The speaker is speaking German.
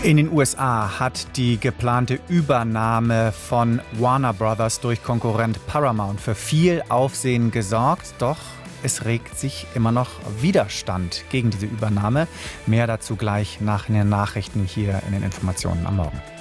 In den USA hat die geplante Übernahme von Warner Brothers durch Konkurrent Paramount für viel Aufsehen gesorgt. Doch es regt sich immer noch Widerstand gegen diese Übernahme. Mehr dazu gleich nach den Nachrichten hier in den Informationen am Morgen.